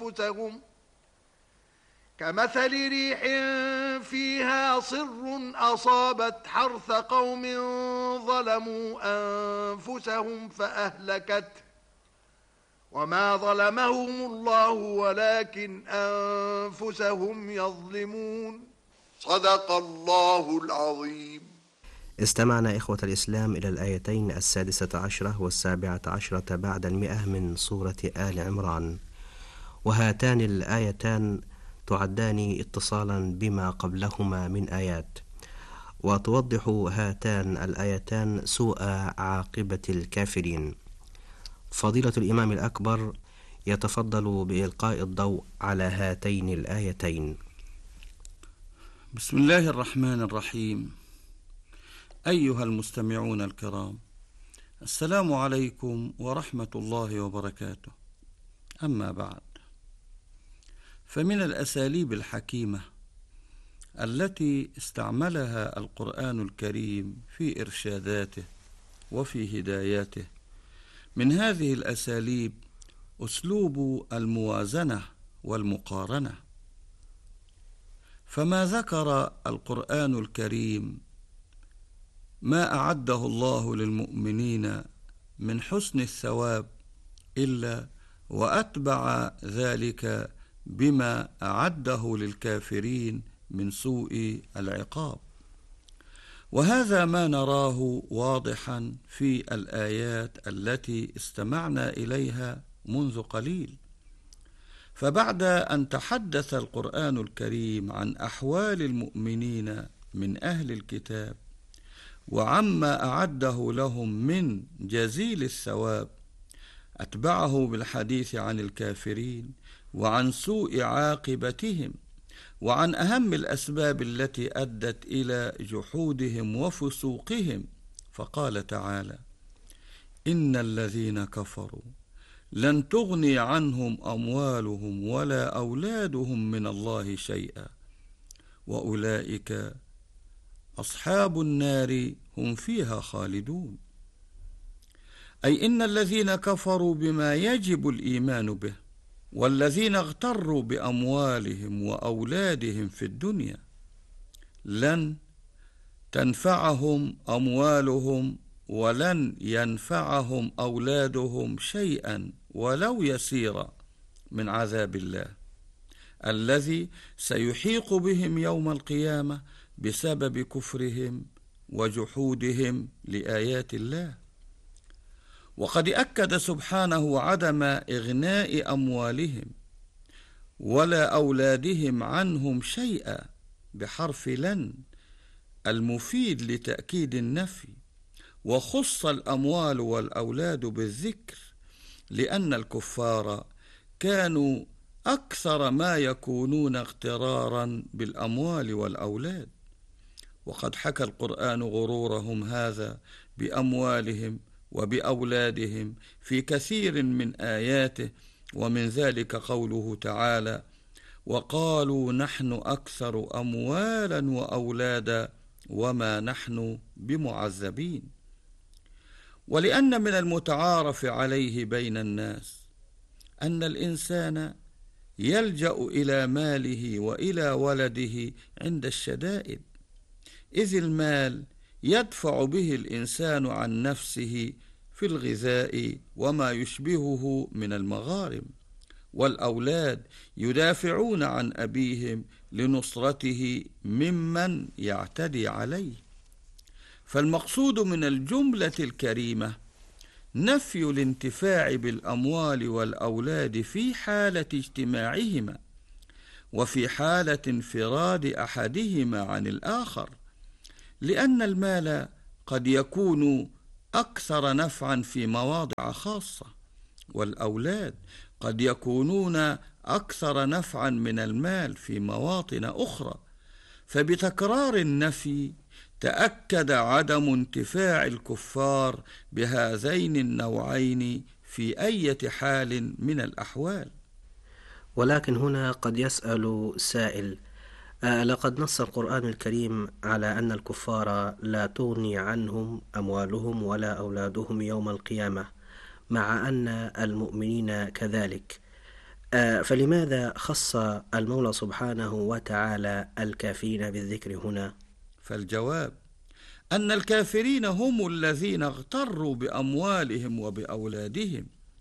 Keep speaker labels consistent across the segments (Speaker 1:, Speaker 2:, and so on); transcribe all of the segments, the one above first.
Speaker 1: أنفسهم كمثل ريح فيها صر أصابت حرث قوم ظلموا أنفسهم فأهلكته وما ظلمهم الله ولكن أنفسهم يظلمون. صدق الله العظيم.
Speaker 2: استمعنا إخوة الإسلام إلى الآيتين 16 و17 بعد 100 من سورة آل عمران، وهاتان الآيتان تعدان اتصالا بما قبلهما من آيات، وتوضح هاتان الآيتان سوء عاقبة الكافرين. فضيلة الإمام الأكبر يتفضل بإلقاء الضوء على هاتين الآيتين.
Speaker 3: بسم الله الرحمن الرحيم. أيها المستمعون الكرام، السلام عليكم ورحمة الله وبركاته. أما بعد، فمن الأساليب الحكيمة التي استعملها القرآن الكريم في إرشاداته وفي هداياته، من هذه الأساليب أسلوب الموازنة والمقارنة. فما ذكر القرآن الكريم ما أعده الله للمؤمنين من حسن الثواب إلا وأتبع ذلك بما أعده للكافرين من سوء العقاب، وهذا ما نراه واضحا في الآيات التي استمعنا إليها منذ قليل. فبعد أن تحدث القرآن الكريم عن أحوال المؤمنين من أهل الكتاب وعما أعده لهم من جزيل الثواب، أتبعه بالحديث عن الكافرين وعن سوء عاقبتهم وعن أهم الأسباب التي أدت إلى جحودهم وفسوقهم، فقال تعالى: إن الذين كفروا لن تغني عنهم أموالهم ولا أولادهم من الله شيئا وأولئك أصحاب النار هم فيها خالدون. أي إن الذين كفروا بما يجب الإيمان به، والذين اغتروا بأموالهم وأولادهم في الدنيا، لن تنفعهم أموالهم ولن ينفعهم أولادهم شيئا ولو يسيرا من عذاب الله الذي سيحيق بهم يوم القيامة بسبب كفرهم وجحودهم لآيات الله. وقد أكد سبحانه عدم إغناء أموالهم ولا أولادهم عنهم شيئا بحرف لن المفيد لتأكيد النفي، وخص الأموال والأولاد بالذكر لأن الكفار كانوا أكثر ما يكونون اغترارا بالأموال والأولاد، وقد حكى القرآن غرورهم هذا بأموالهم وبأولادهم في كثير من آياته، ومن ذلك قوله تعالى: وقالوا نحن أكثر أموالا وأولادا وما نحن بمعذبين. ولأن من المتعارف عليه بين الناس أن الإنسان يلجأ إلى ماله وإلى ولده عند الشدائد، إذ المال يدفع به الإنسان عن نفسه في الغذاء وما يشبهه من المغارم، والأولاد يدافعون عن أبيهم لنصرته ممن يعتدي عليه. فالمقصود من الجملة الكريمة نفي الانتفاع بالأموال والأولاد في حالة اجتماعهما وفي حالة انفراد أحدهما عن الآخر، لأن المال قد يكون أكثر نفعا في مواضع خاصة، والأولاد قد يكونون أكثر نفعا من المال في مواطن أخرى. فبتكرار النفي تأكد عدم انتفاع الكفار بهذين النوعين في أي حال من الأحوال.
Speaker 2: ولكن هنا قد يسأل سائل: لقد نص القرآن الكريم على أن الكفار لا تغني عنهم أموالهم ولا أولادهم يوم القيامة، مع أن المؤمنين كذلك، فلماذا خص المولى سبحانه وتعالى الكافرين بالذكر هنا؟
Speaker 3: فالجواب أن الكافرين هم الذين اغتروا بأموالهم وبأولادهم،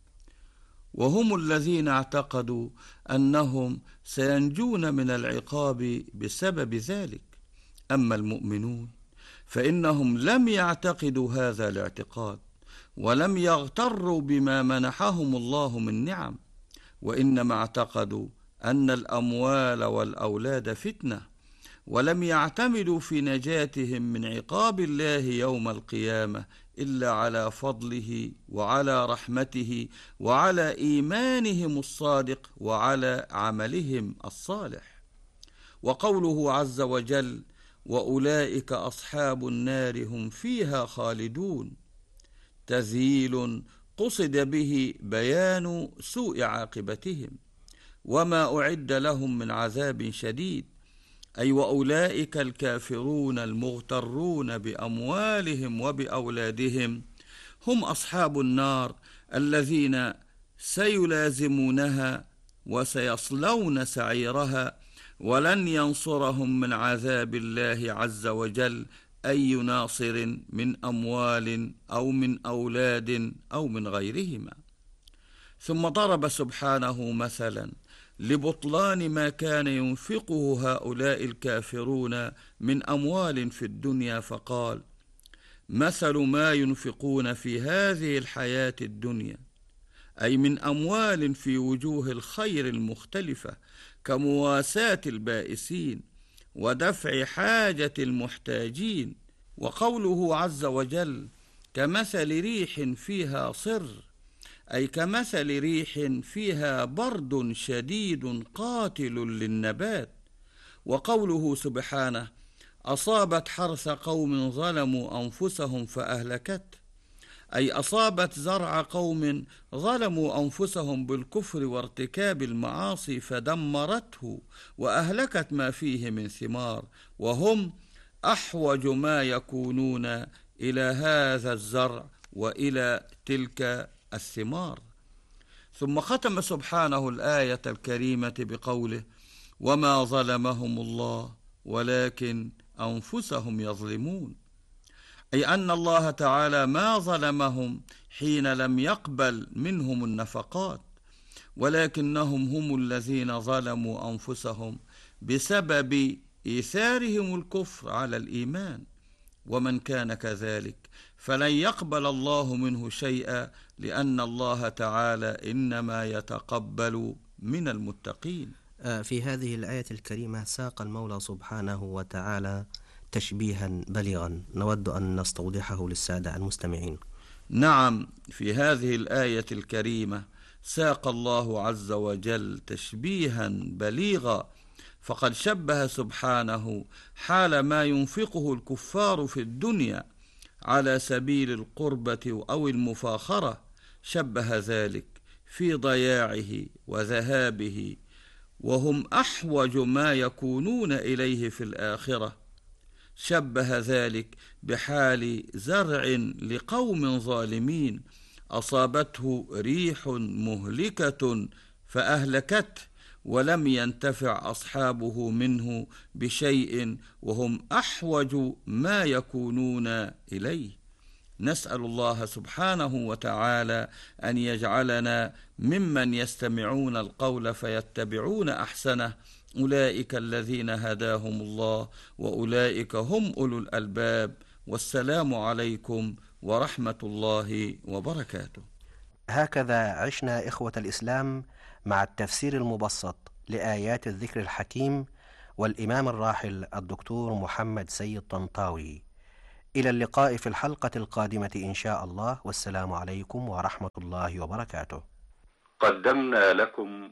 Speaker 3: وهم الذين اعتقدوا أنهم سينجون من العقاب بسبب ذلك. أما المؤمنون فإنهم لم يعتقدوا هذا الاعتقاد، ولم يغتروا بما منحهم الله من نعم، وإنما اعتقدوا أن الأموال والأولاد فتنة، ولم يعتمدوا في نجاتهم من عقاب الله يوم القيامة إلا على فضله وعلى رحمته وعلى إيمانهم الصادق وعلى عملهم الصالح. وقوله عز وجل: وأولئك أصحاب النار هم فيها خالدون، تذييل قصد به بيان سوء عاقبتهم وما أعد لهم من عذاب شديد، أي وأولئك الكافرون المغترون بأموالهم وبأولادهم هم أصحاب النار الذين سيلازمونها وسيصلون سعيرها، ولن ينصرهم من عذاب الله عز وجل أي ناصر من أموال أو من أولاد أو من غيرهما. ثم ضرب سبحانه مثلا لبطلان ما كان ينفقه هؤلاء الكافرون من أموال في الدنيا، فقال: مثل ما ينفقون في هذه الحياة الدنيا، أي من أموال في وجوه الخير المختلفة كمواساة البائسين ودفع حاجة المحتاجين. وقوله عز وجل: كمثل ريح فيها صر، أي كمثل ريح فيها برد شديد قاتل للنبات. وقوله سبحانه: أصابت حرث قوم ظلموا أنفسهم فأهلكته، أي أصابت زرع قوم ظلموا أنفسهم بالكفر وارتكاب المعاصي فدمرته وأهلكت ما فيه من ثمار، وهم أحوج ما يكونون إلى هذا الزرع وإلى تلك الثمار. ثم ختم سبحانه الآية الكريمة بقوله: وما ظلمهم الله ولكن أنفسهم يظلمون، أي أن الله تعالى ما ظلمهم حين لم يقبل منهم النفقات، ولكنهم هم الذين ظلموا أنفسهم بسبب إيثارهم الكفر على الإيمان. ومن كان كذلك فلن يقبل الله منه شيئا، لأن الله تعالى إنما يتقبل من المتقين.
Speaker 2: في هذه الآية الكريمة ساق المولى سبحانه وتعالى تشبيها بليغا نود أن نستوضحه للسادة المستمعين.
Speaker 3: نعم، في هذه الآية الكريمة ساق الله عز وجل تشبيها بليغا، فقد شبه سبحانه حال ما ينفقه الكفار في الدنيا على سبيل القربة أو المفاخرة، شبه ذلك في ضياعه وذهابه، وهم أحوج ما يكونون إليه في الآخرة. شبه ذلك بحال زرع لقوم ظالمين أصابته ريح مهلكة فأهلكته، ولم ينتفع أصحابه منه بشيء وهم أحوج ما يكونون إليه. نسأل الله سبحانه وتعالى أن يجعلنا ممن يستمعون القول فيتبعون أحسنه، أولئك الذين هداهم الله وأولئك هم أولو الألباب. والسلام عليكم ورحمة الله وبركاته.
Speaker 2: هكذا عشنا إخوة الإسلام مع التفسير المبسط لآيات الذكر الحكيم والإمام الراحل الدكتور محمد سيد طنطاوي. إلى اللقاء في الحلقة القادمة إن شاء الله، والسلام عليكم ورحمة الله وبركاته.
Speaker 4: قدمنا لكم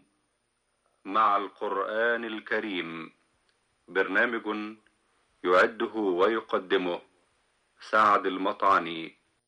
Speaker 4: مع القرآن الكريم برنامج يعده ويقدمه سعد المطعني.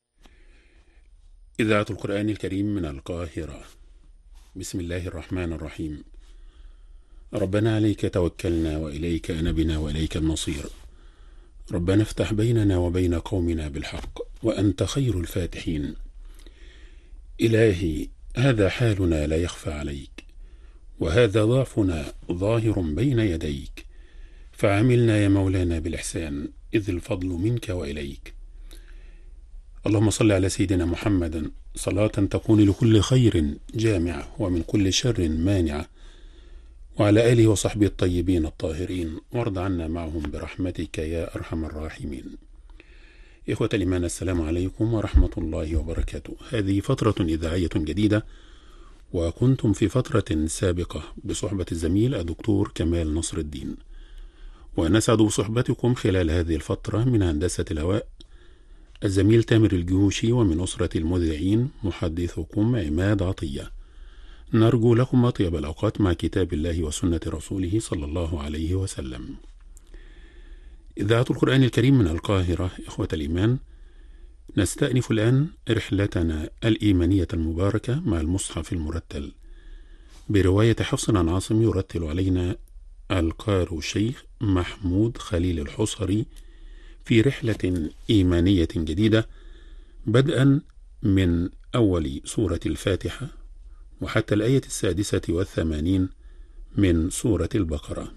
Speaker 5: إذاعة القرآن الكريم من القاهرة. بسم الله الرحمن الرحيم. ربنا عليك توكلنا وإليك أنبنا وإليك المصير. ربنا افتح بيننا وبين قومنا بالحق وأنت خير الفاتحين. إلهي، هذا حالنا لا يخفى عليك، وهذا ضعفنا ظاهر بين يديك، فعاملنا يا مولانا بالإحسان، إذ الفضل منك وإليك. اللهم صل على سيدنا محمد صلاة تكون لكل خير جامعة ومن كل شر مانعة، وعلى آله وصحبه الطيبين الطاهرين، وارض عنا معهم برحمتك يا أرحم الراحمين. إخوة الإيمان، السلام عليكم ورحمة الله وبركاته. هذه فترة إذاعية جديدة، وكنتم في فترة سابقة بصحبة الزميل الدكتور كمال نصر الدين، ونسعد بصحبتكم خلال هذه الفترة من هندسة الهواء الزميل تامر الجيوشي، ومن أسرة المذيعين محدثكم عماد عطية. نرجو لكم أطيب الأوقات مع كتاب الله وسنة رسوله صلى الله عليه وسلم. إذاعة القرآن الكريم من القاهرة. إخوة الإيمان، نستأنف الآن رحلتنا الإيمانية المباركة مع المصحف المرتل برواية حفص عن عاصم، يرتل علينا القارئ الشيخ محمود خليل الحصري في رحلة إيمانية جديدة، بدءا من أول سورة الفاتحة وحتى الآية 86 من سورة البقرة.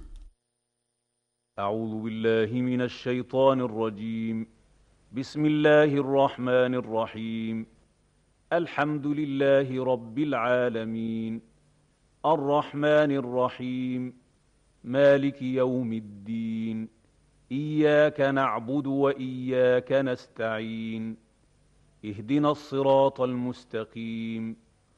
Speaker 6: أعوذ بالله من الشيطان الرجيم. بسم الله الرحمن الرحيم. الحمد لله رب العالمين، الرحمن الرحيم، مالك يوم الدين، إياك نعبد وإياك نستعين، اهدنا الصراط المستقيم،